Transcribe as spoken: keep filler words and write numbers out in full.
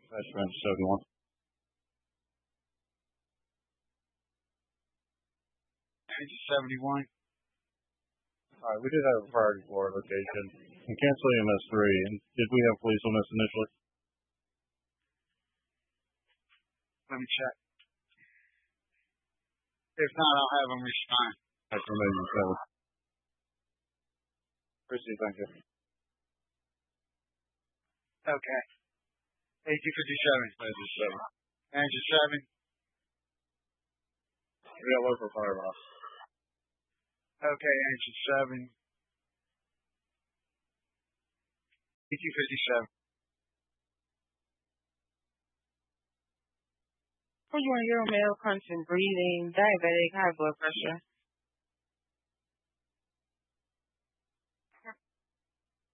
That's Range seventy-one. Range seventy-one. All right, we did have a priority for our location. And cancel E M S three. And did we have police on this initially? Let me check. If not, I'll have them respond. That's remaining seven. Christy, thank you. Okay. eighteen fifty-seven. Range seven. Range seven. We got local fire off. Okay, Range seven. eighteen fifty-seven. For you on your male, constant breathing, diabetic, high blood pressure.